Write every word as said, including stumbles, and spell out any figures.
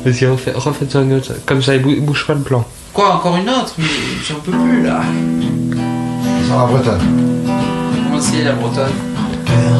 Vas-y, refais, refaites une autre. Comme ça, il bou- bouge pas le plan. Quoi, encore une autre? Mais j'en peux plus là. Sur la Bretonne. Comment c'est la Bretonne?